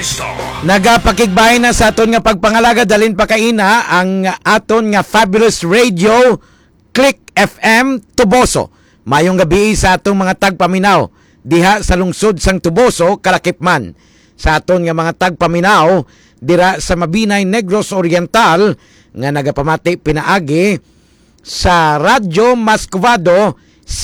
Nagapakigbahin na sa aton nga pagpangalaga dalin pa kaina ang aton nga fabulous radio Click FM Tuboso. Mayong gabi sa atong mga tagpaminaw diha sa lungsod sang Tuboso, Kalakipman. Sa aton nga mga tagpaminaw dira sa Mabinay, Negros Oriental nga nagapamati pinaagi sa Radyo Mascovado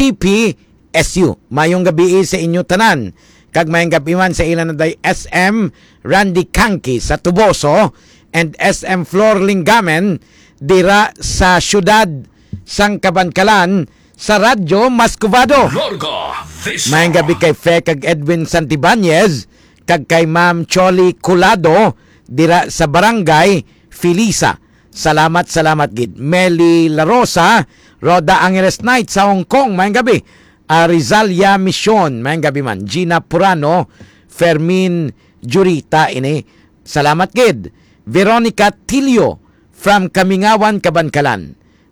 CPSU. Mayong gabi sa inyo tanan. Kag mayong gabi man sa ilan na day SM Randy Kanki sa Tuboso and SM Flor Lingamen dira sa syudad sang Kabankalan sa Radyo Mascovado. Mayong gabi kay Fe kag Edwin Santibanez kag kay Ma'am Choli Colado dira sa Barangay Filisa. Salamat gid. Meli La Rosa, Roda Angeles Night sa Hong Kong. Mayong gabi. Rizalia Mission, mayang gabi man. Gina Purano, Fermin Jurita, ini. Salamat gid. Veronica Tilio from Kamingawan, Kabankalan.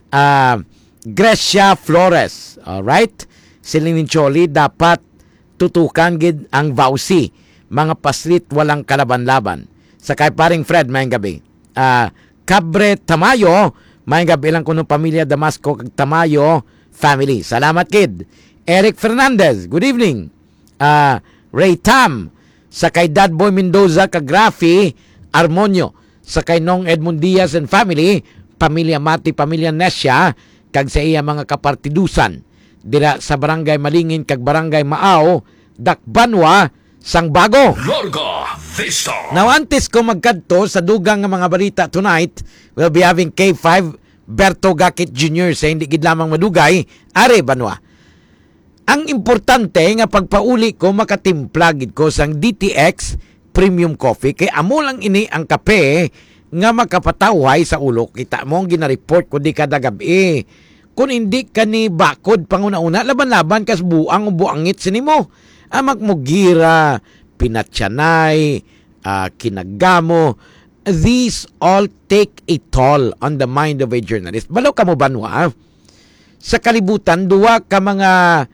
Grecia Flores, alright? Silinin Choli, dapat tutukan gid ang vausi. Mga paslit walang kalaban-laban. Sa kay paring Fred, mayang gabi. Cabre Tamayo, mayang gabi lang kuno pamilya Damasco kag Tamayo family. Salamat gid. Eric Fernandez, good evening. Ray Tam, sa kay Dadboy Mendoza, kag Rafi Armonio, sa kay Nong Edmund Diaz and family, pamilya Mati, pamilya Nesya, kag sa iya mga kapartidusan, dira sa Barangay Malingin, kag Barangay Maaw, Dakbanwa, Sangbago. Now, antes ko magkadto sa dugang nga mga balita tonight, we'll be having K5 Berto Gakit Jr. sa hindi gid lamang madugay, are Banwa. Ang importante nga pagpauli ko makatimplagid ko sang DTX Premium Coffee kay amo lang ini ang kape nga makapatawhay sa ulo. Kita mo ang ginareport ko di kada gabi. Kung hindi ka ni bakod panguna-una, laban-laban kas buang o buangit sinimo. Amak mo gira, pinatsyanay, kinagamo. These all take a toll on the mind of a journalist. Balo ka mo banwa? Sa kalibutan, duwa ka mga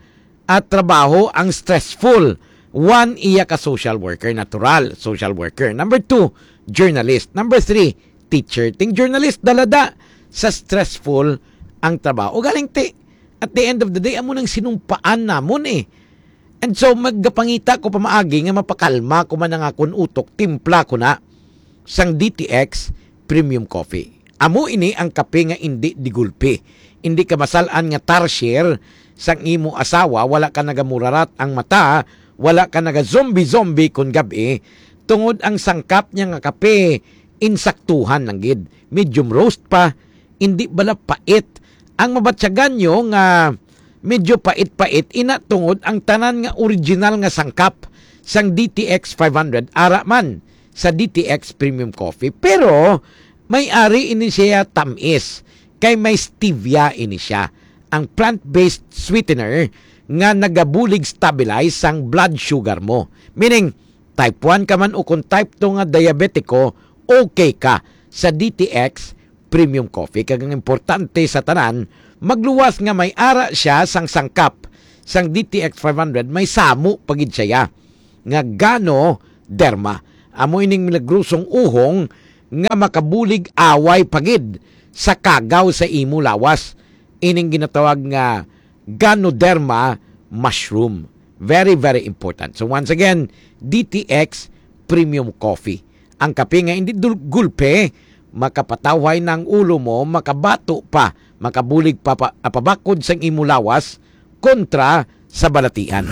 trabaho ang stressful. One, iya ka social worker, natural social worker. Number 2, journalist. Number 3, teacher. Ting journalist, dalada sa stressful ang trabaho. O galing at the end of the day, amo nang sinumpaan namon eh. And so, magpangita ko pamaagi nga mapakalma ko man ang akong utok, timpla ko na sang DTX Premium Coffee. Amo ini ang kape nga hindi digulpi. Hindi ka masalan nga tarsier sang imo asawa, wala ka nagamurarat ang mata, wala ka naga-zombie kun gabi, tungod ang sangkap niya nga kape, insaktuhan lang gid. Medium roast pa, hindi bala pait. Ang mabatsagan nyo nga medyo pait-pait, ina tungod ang tanan nga original nga sangkap sang DTX 500, ara man sa DTX Premium Coffee. Pero, may ari ini siya tamis, kay may stevia ini siya. Ang plant-based sweetener nga nagabulig stabilize ang blood sugar mo. Meaning, type 1 ka man o kung type 2 nga diabetiko, okay ka sa DTX Premium Coffee. Kagang importante sa tanan, magluwas nga may ara siya sang sangkap sang DTX 500, may samu pagid siya nga Gano Derma. Amo ining milagrosong uhong nga makabulig away pagid sa kagaw sa imo lawas. Ining ginatawag nga Ganoderma mushroom. Very, very important. So once again, DTX Premium Coffee. Ang kape nga hindi gulpe, makapatawhay ng ulo mo, makabato pa, makabulig pa apabakod sang imo lawas kontra sa balatian.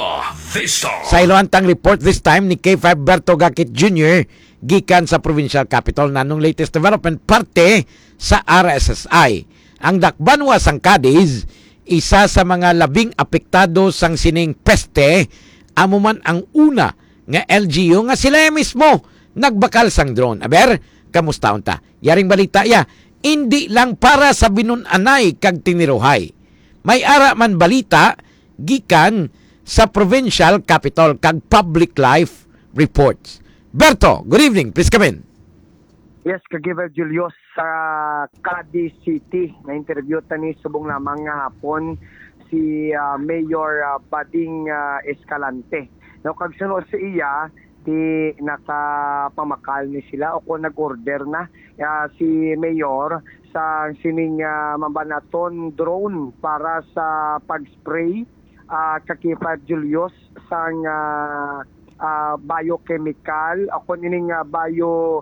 Sa iloantang report this time ni K5 Berto Gakit Jr. gikan sa provincial capital nanong latest development parte sa RSSI. Ang Dakbanwa sang Cadiz, isa sa mga labing apektado sang sining peste, amo man ang una nga LGU nga sila mismo nagbakal sang drone. Aber, kamusta unta? Yaring balita ya, hindi lang para sa binunanay kag tiniruhay. May ara man balita gikan sa provincial capital kag public life reports. Berto, good evening. Please come in. Yes, kagiver Julius sa Cadiz City. Na-interview tani subong lamang nga hapon si Mayor Bading Escalante. Now, kagsunod sa iya, ti nakapamakal ni sila o kung nag-order na si Mayor sa sining mabanaton drone para sa pag-spray kaki 5 Julius sang biochemical ako nining bio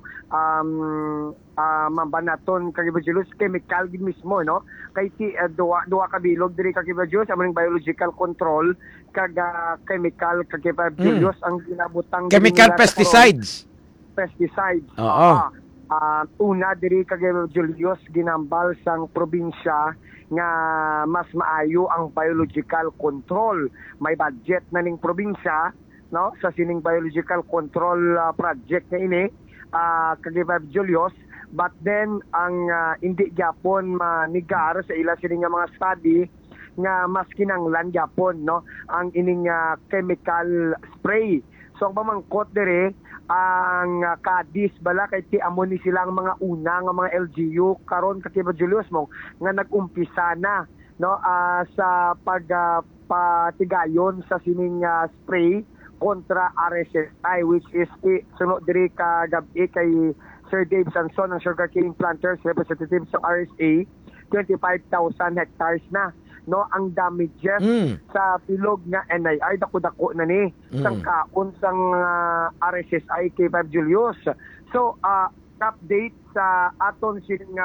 mabanaton kaki 5 Julius chemical gid mismo no kay ti duwa ka bilog diri kaki 5 Julius among biological control kag chemical kaki 5 Julius ang ginabutang Chemical pesticides. Oo. Una diri kag Julius ginambal sang probinsya nga mas maayo ang biological control. May budget na ning probinsya no sa sining biological control project na ini kag Julius, but then ang hindi gyapon manigar sa ila sining mga study nga mas kinanglan gyapon no ang ining chemical spray. So ang pamangkot dire ang Cadiz bala kay ti amo ni silang mga una nga mga LGU karon kay Julius mo nga nag-umpisa na no sa pagpatigayon sa sining spray kontra RSSI, which is sunod diri ka gabi kay Sir Dave Sanson ng Sugarcane Planters representative sa RSA. 25,000 hectares na no ang damages sa pilog nga NIR dako-dako na ni sang kaon sang RSSI kay 5 Julius. So update sa aton sining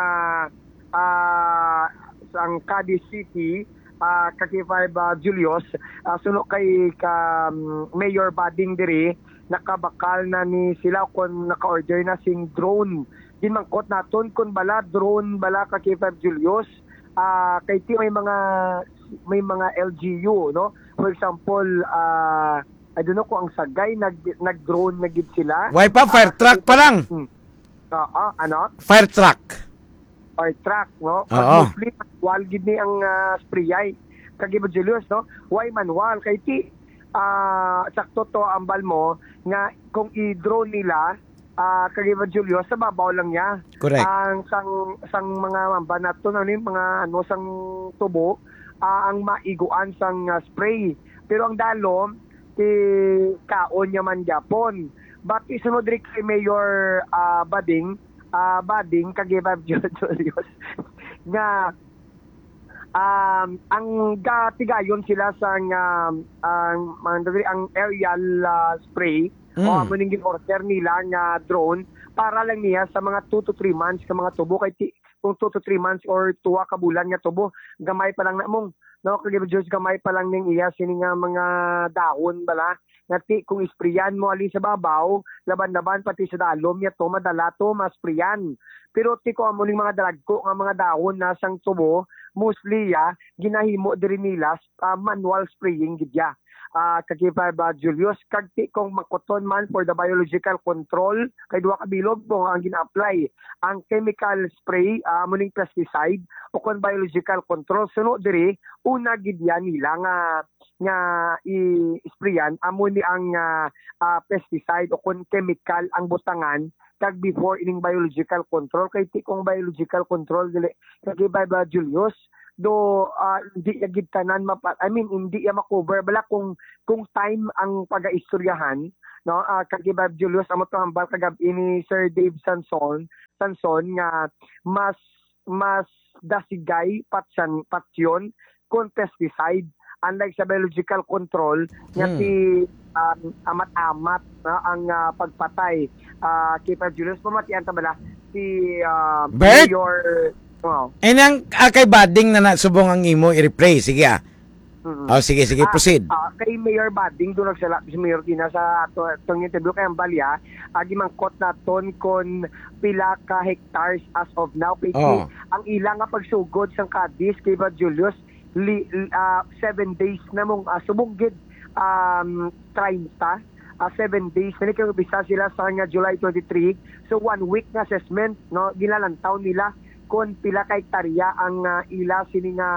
sang Cadiz City kaki 5 Julius suno kay Mayor Bading diri nakabakal na ni sila kon naka-order na sing drone. Dinmangkot naton kun bala drone bala kaki 5 Julius kay ti may mga LGU no. For example, I don't know kung ang Sagay nag-drone na gid sila. Why pa fire truck pa lang. Ano? Fire truck. Fire truck no. Mostly manual gid ni ang sprayay. Kag Julius no. Why manual kay ti sakto to ambal mo nga kung i-drone nila kag Julius sa babaw lang niya. Correct. Ang sang mga mambanato na mga ano sang tubo ang maiguan sang spray. Pero ang dalom ti kaon niya man gyapon. But isunod rin kay Mayor Bading kag Julius nga ang gatigayon sila sang ang aerial spray o muning order nila nga drone para lang niya sa mga 2 to 3 months ka mga tubo kay kung 2 to 3 months or 2 ka bulan nga tubo gamay pa lang na mong no kay Diyos gamay pa lang ning iya sini nga mga dahon bala ngati kung isprayan mo ali sa babaw laban-laban pati sa dalom ya to madala to masprayan pero ti ko amo ning mga dalagko nga mga dahon na sang tubo mostly ginahimo diri nila manual spraying gid ya. Kagi 5 Julius kagti kung makoton man for the biological control kay duwa ka bilog mo ang gina-apply ang chemical spray muning pesticide o kon biological control suno diri una gid yan nila nga i-sprayan amo ni ang pesticide o kon chemical ang butangan kag before ining biological control kay ti kung biological control dili kagi 5 Julius do hindi gid tanan hindi ya makover bala kung time ang pagaistoryahan no kagi 5 Julius amo to hambal kagabi ni Sir Dave Sanson nga mas dasigay patyon kon pesticide unlike sa biological control nga ti amat-amat ang pagpatay kay 5 Julius pamatian ta bala si Mayor ang kay Bading na nasubong ang imo i-replay. Sige sige, proceed. Kay Mayor Bading, doon nagsala si Mayor Tina sa itong interview kay Ambalya, gimangkot naton kon pila ka hectares as of now. Ang ilang nga pagsugod sang Cadiz kay Julius, 7 days na mong subugid 30. 7 days na kay bisa sila sa July 23. So 1 week na assessment no ginalantaw nila kon pila ka hektarya ang ila sini nga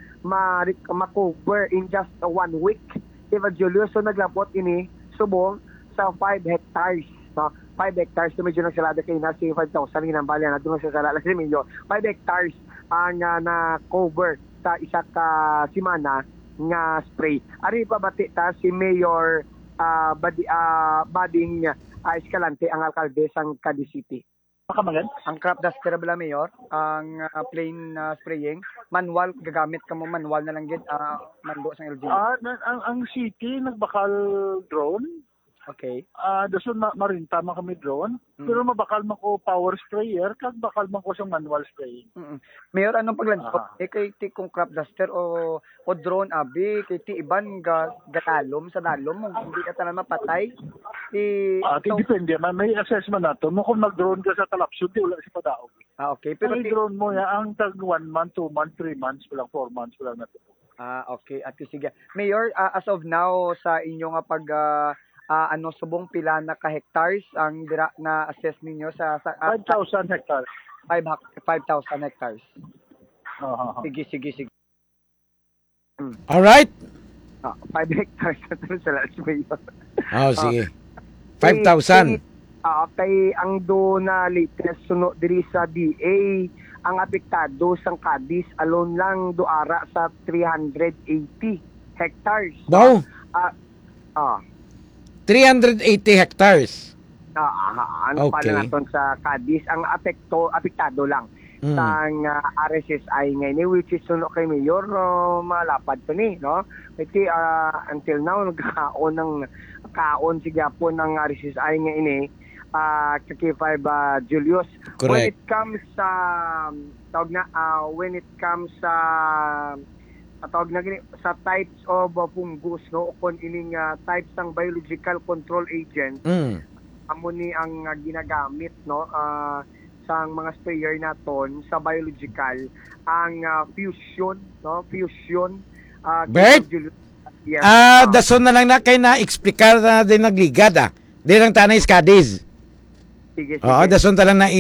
ma-cover in just 1 week. Julius so naglabot ini subong sa 5 hectares. No? 5 hectares na medyo nagsalada kay na si 5,000 ginambala na doon sa salala si Emilio. 5 hectares ang na-cover sa isa ka simana nga spray. Ari pa bati ta si Mayor bading Escalante ang alkalde sang Cadiz City. Ang crop duster bala mayor, ang plain spraying, manual gagamit ka mo manual na lang gid mando sang LG. Ang city nagbakal drone. Okay. Dason marinta man kami drone, pero mabakal man ko power sprayer kag bakal man ko sa manual spraying. Mayor, anong paglanskop? Kay ti kung crop duster o drone abi kay ti iban gatalom sa dalom mo hindi ka tanan mapatay. Depende man may assessment nato mo kung mag-drone ka sa talapsod di wala si padaog. Okay, pero Pero drone mo ya ang tag 1 month, 2 months, 3 months, wala 4 months wala na to. Okay. At sige. Mayor, as of now sa inyo nga pag subong pila na ka hectares ang dira na assess ninyo sa 5,000 hectares. 5,000 hectares. Sige. All right? 5 hectares na to sa last mayor. Sige. 5,000. Kay ang do na latest suno diri sa DA ang apektado sang Cadiz alone lang doara sa 380 hectares. Wow. 380 hectares. Ano Okay. pala naton sa Cadiz ang apektado lang sang RSSI ngayon which is suno kay Mayor malapad to ni no kasi until now nagkaon si gyapon ng RSSI ngayon kay 5 Julius. Correct. When it comes sa sa types of fungus no kung ining types ng biological control agent amo ni ang ginagamit no sang mga sprayer naton sa biological ang fusion Bert? yes. Dason na lang na kay na explicar na din nagligad Di lang tanay Cadiz. Sige. Dason ta lang na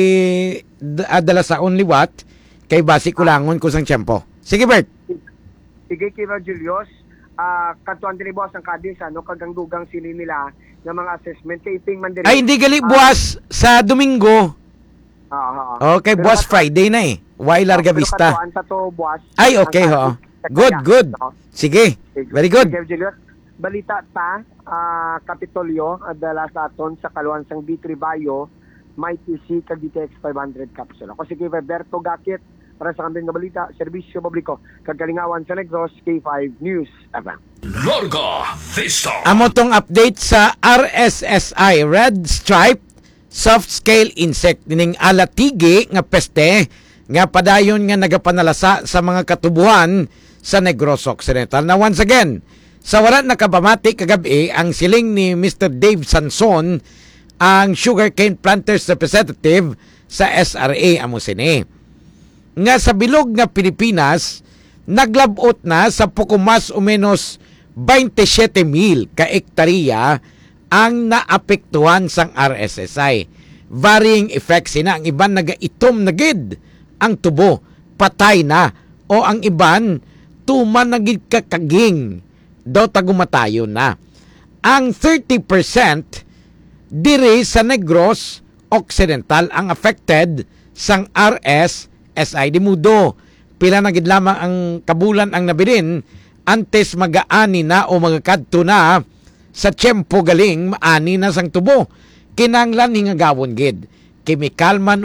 adala sa only what kay basi kulangon ko sang tiyempo. Sige Bert. Sige kay Julius, kantuan din boss ang Cadiz kagangdugang sili nila ng mga assessment kay iping man diri. Ay hindi gali buwas sa Domingo. Okay, buwas Friday na Why Larga Vista. Kantuan sa to buwas. Ay okay Good. Sige. Very good. Sige Julius. Balita ta, Kapitolyo adala sa aton sa kaluan sang D3 Bayo may TC kag DTX 500 capsule. Ako si Berto Gakit para sa kambing nga balita, serbisyo publiko kag kalingawan sa Negros K5 News. Larga Vista. Amo tong update sa RSSI, Red Stripe Soft Scale Insect dining alatige nga peste nga padayon nga nagapanalasa sa mga katubuhan sa Negros Occidental. Now once again, sa wala nakabamati kagabi ang siling ni Mr. Dave Sanson, ang Sugarcane Planters Representative sa SRA amo sini. Nga sa bilog nga Pilipinas, naglabot na sa pukumas o menos 27,000 ka ektarya ang naapektuhan sang RSSI. Varying effects sina. Ang iban nagaitom na gid ang tubo, patay na. O ang iban, tuman na gid kakaging daw tagumatayo na. Ang 30% diri sa Negros Occidental ang affected sang RSSI. Di mudo, pila na gid lamang ang kabulan ang nabilin antes magaani na o magakadto na sa tiyempo galing maani na sang tubo. Kinanglan hingagawon gid. Chemical man